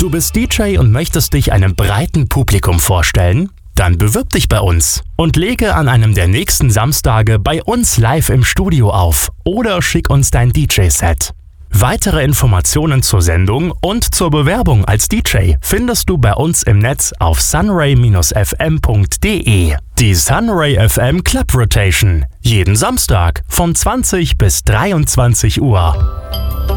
Du bist DJ und möchtest dich einem breiten Publikum vorstellen? Dann bewirb dich bei uns und lege an einem der nächsten Samstage bei uns live im Studio auf oder schick uns dein DJ-Set. Weitere Informationen zur Sendung und zur Bewerbung als DJ findest du bei uns im Netz auf sunray-fm.de. Die Sunray FM Club Rotation. Jeden Samstag von 20 bis 23 Uhr.